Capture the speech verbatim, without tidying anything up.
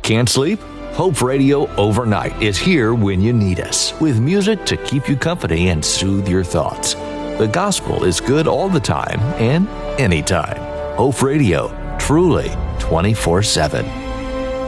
Can't sleep? Hope Radio Overnight is here when you need us, with music to keep you company and soothe your thoughts. The gospel is good all the time and anytime. Hope Radio, truly twenty-four seven.